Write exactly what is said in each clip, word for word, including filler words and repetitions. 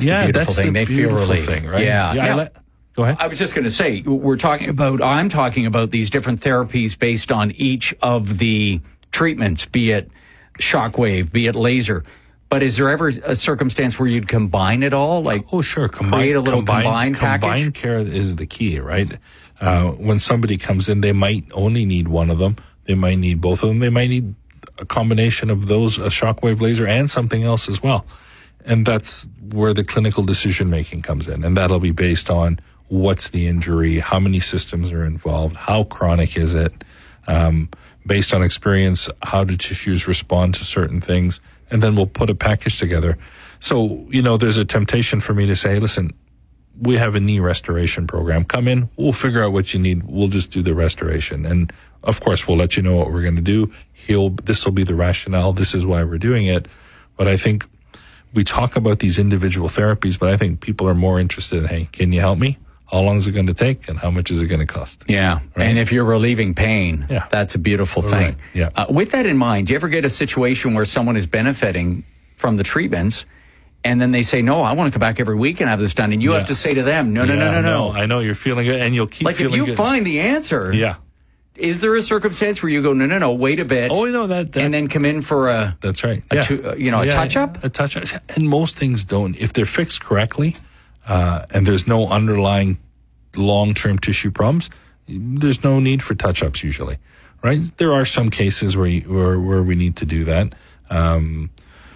the yeah, beautiful that's thing. the They feel beautiful relief. thing, right? Yeah. yeah I Now, let, go ahead. I was just going to say, we're talking about, I'm talking about these different therapies based on each of the treatments, be it shockwave, be it laser. But is there ever a circumstance where you'd combine it all? Like, oh, sure. Combine, create a little combine, combined package? Combined care is the key, right? Uh, when somebody comes in, they might only need one of them. They might need both of them. They might need a combination of those, a shockwave laser and something else as well. And that's where the clinical decision making comes in. And that'll be based on what's the injury, how many systems are involved, how chronic is it, um, based on experience, how do tissues respond to certain things, and then we'll put a package together. So, you know, there's a temptation for me to say, listen, we have a knee restoration program. Come in, we'll figure out what you need. We'll just do the restoration. And of course, we'll let you know what we're going to do. He'll, this will be the rationale. This is why we're doing it. But I think we talk about these individual therapies, but I think people are more interested in, hey, can you help me? How long is it going to take, and how much is it going to cost? Yeah, right? And if you're relieving pain, yeah. that's a beautiful thing. Right. Yeah. Uh, with that in mind, do you ever get a situation where someone is benefiting from the treatments, and then they say, no, I want to come back every week and have this done, and you yeah. have to say to them, no, no, yeah, no, no, no. I know you're feeling good, and you'll keep like feeling if you good. find the answer. Yeah. Is there a circumstance where you go, no, no, no, wait a bit? Oh, no, that, that and then come in for a that's right, a yeah. tu- uh, you know, a yeah, touch-up? A touch-up. And most things don't. If they're fixed correctly, uh, and there's no underlying long-term tissue problems, there's no need for touch-ups usually, right? There are some cases where you, where, where we need to do that. Um,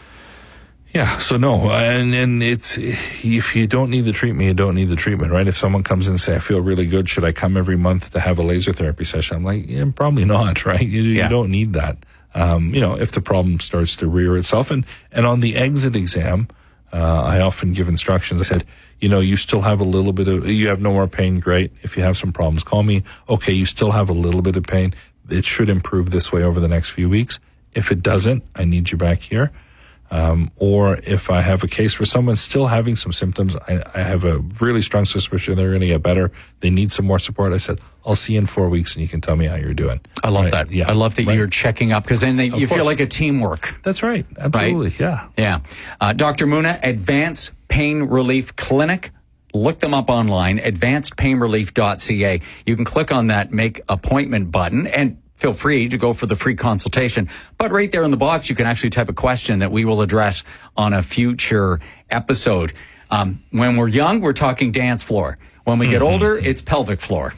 yeah, so no, and, and it's, if you don't need the treatment, you don't need the treatment, right? If someone comes in and say, I feel really good, should I come every month to have a laser therapy session? I'm like, yeah, probably not, right? You, yeah. you don't need that. Um, you know, if the problem starts to rear itself. And, and on the exit exam, uh, I often give instructions. I said, you know, you still have a little bit of, you have no more pain, great. If you have some problems, call me. Okay, you still have a little bit of pain. It should improve this way over the next few weeks. If it doesn't, I need you back here. Um, or if I have a case where someone's still having some symptoms, I, I have a really strong suspicion they're going to get better. They need some more support. I said, I'll see you in four weeks and you can tell me how you're doing. I love right? that. Yeah. I love that right? you're checking up, because then they, you course. feel like a teamwork. That's right. Absolutely. Right? Yeah. Yeah. Uh, Doctor Muna, Advanced Pain Relief Clinic. Look them up online, advanced pain relief dot c a. You can click on that make appointment button and feel free to go for the free consultation. But right there in the box, you can actually type a question that we will address on a future episode. Um, when we're young, we're talking dance floor. When we get Mm-hmm. older, it's pelvic floor.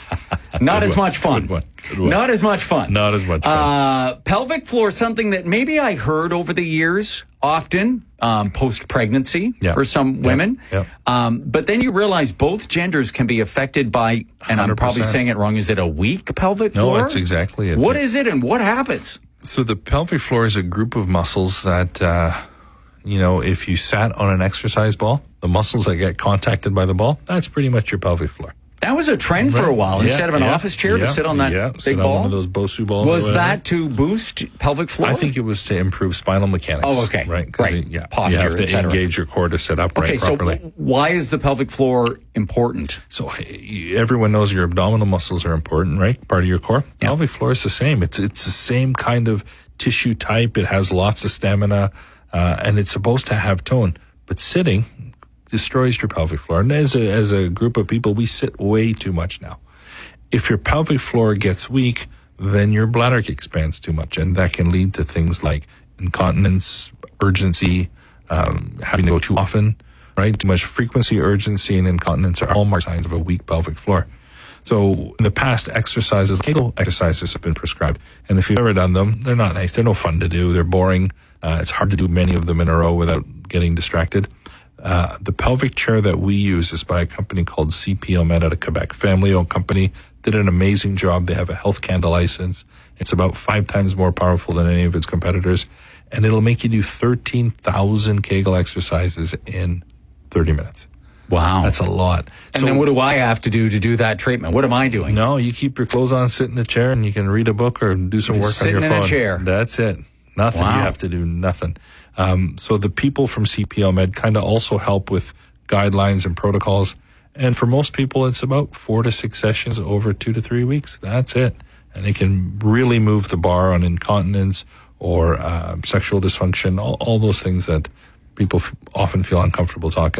Not as one. much fun. Good one. Good one. Not as much fun. Not as much fun. Uh, pelvic floor is something that maybe I heard over the years often, um, post-pregnancy yeah. for some women. Yeah. Yeah. Um, but then you realize both genders can be affected by, and I'm probably one hundred percent. saying it wrong, is it a weak pelvic floor? No, that's exactly it. What is it and what happens? So the pelvic floor is a group of muscles that, uh, you know, if you sat on an exercise ball, the muscles that get contacted by the ball, that's pretty much your pelvic floor. That was a trend for a while. Yeah, Instead of an yeah, office chair yeah, to sit on that yeah, big sit ball. on one of those Bosu balls. Was that to boost pelvic floor? I think it was to improve spinal mechanics. Oh, okay. Right. Right. It, yeah, Posture, you have et to cetera. engage your core to sit upright okay, properly. So why is the pelvic floor important? So everyone knows your abdominal muscles are important, right? Part of your core. Yeah. Pelvic floor is the same. It's it's the same kind of tissue type. It has lots of stamina, uh, and it's supposed to have tone. But sitting destroys your pelvic floor. And as a, as a group of people, we sit way too much now. If your pelvic floor gets weak, then your bladder expands too much, and that can lead to things like incontinence, urgency, um, having to go too often, right? Too much frequency, urgency, and incontinence are all mark signs of a weak pelvic floor. So in the past, exercises, Kegel exercises have been prescribed, and if you've ever done them, they're not nice. They're no fun to do. They're boring. Uh, it's hard to do many of them in a row without getting distracted. Uh, the pelvic chair that we use is by a company called C P O Med out of Quebec, family-owned company. Did an amazing job. They have a Health Canada license. It's about five times more powerful than any of its competitors, and it'll make you do thirteen thousand Kegel exercises in thirty minutes. Wow. That's a lot. And so, then what do I have to do to do that treatment? What am I doing? No, you keep your clothes on, sit in the chair, and you can read a book or do some work Sitting on your phone. in a chair. That's it. Nothing. Wow. You have to do nothing. Um, so the people from C P O Med kind of also help with guidelines and protocols. And for most people, it's about four to six sessions over two to three weeks. That's it. And it can really move the bar on incontinence or uh, sexual dysfunction, all, all those things that people f- often feel uncomfortable talking